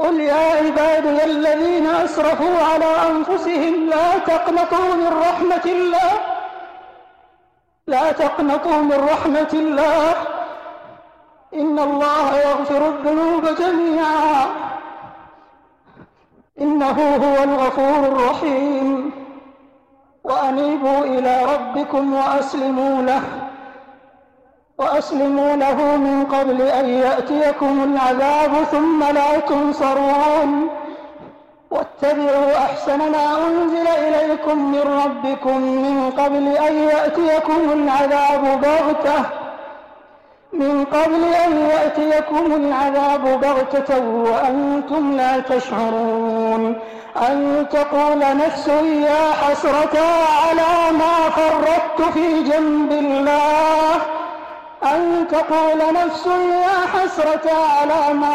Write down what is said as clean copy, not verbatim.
قل يا عبادي الذين أسرفوا على أنفسهم لا تقنطوا من رحمة الله إن الله يغفر الذنوب جميعا إنه هو الغفور الرحيم وأنيبوا إلى ربكم وأسلموا له من قبل أن يأتيكم العذاب ثم لا تنصرون واتبعوا أحسن ما أنزل إليكم من ربكم من قبل أن يأتيكم العذاب بغتة وأنتم لا تشعرون أن تقول نفس يا حسرة على ما فرطت في جنب الله